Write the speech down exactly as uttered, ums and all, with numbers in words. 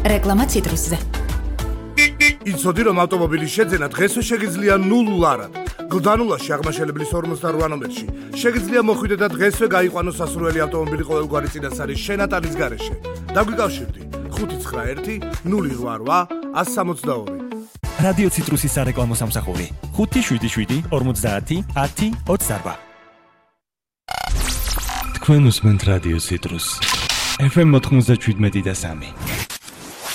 რეკლამა ციტრუსზე. იცოდი რომ ავტომობილის შეძენა დღესვე შეგიძლია ნულ ლარად. გლდანულაში აღმაშენებლის ორმოცდაორ ნომერში შეგიძლია მოხვიდე და დღესვე გაიყვანო სასურველი ავტომობილი ყოველგვარი წინასწარი შენატალის გარეშე. დაგვიკავშირდი ხუთი ცხრა ერთი ნული რვა რვა ათს სამოცდაორი. რადიო ციტრუსის სარეკლამო სამსახური ხუთი შვიდი შვიდი ორმოცდაათი ათი ოცდაარბა. თქვენ უსმენთ რადიო ციტრუს. ეფ ემ ოთხმოცდაშვიდ და სამი.